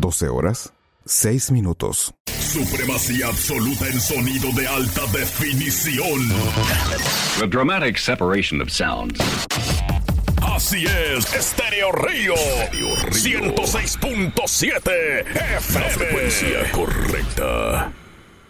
12 horas, 6 minutos. Supremacía absoluta en sonido de alta definición. The dramatic separation of sounds. Así es, Estéreo Río. 106.7 FM. La frecuencia correcta.